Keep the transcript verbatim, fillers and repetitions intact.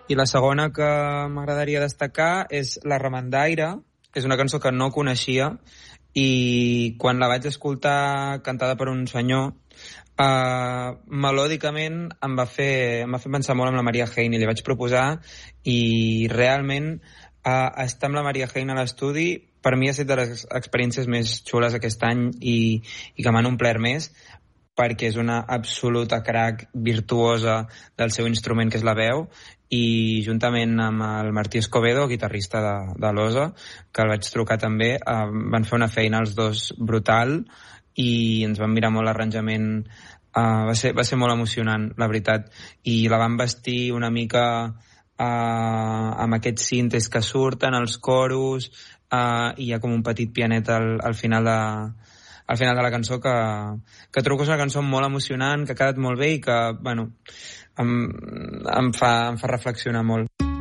I la segona que m'agradaria destacar és La Remendaire. És una cançó que no coneixia i quan la vaig escoltar cantada per un senyor, uh, melòdicament em va, fer, em va fer pensar molt en la Maria Heine i li vaig proposar, i realment uh, estar amb la Maria Heine a l'estudi per mi ha estat de les experiències més xules aquest any i, i que m'han omplert més, perquè és una absoluta crack virtuosa del seu instrument, que és la veu, i juntament amb el Martí Escobedo, guitarrista de, de l'Osa, que el vaig trucar també, eh, van fer una feina els dos brutal i ens van mirar molt l'arranjament. Eh, va ser, va ser molt emocionant, la veritat, i la van vestir una mica eh, amb aquests cintes que surten, els coros, eh, i hi ha com un petit pianet al, al final de al final de la cançó que, que trobo que és una cançó molt emocionant, que ha quedat molt bé i que, bueno, em, em, fa, em fa reflexionar molt.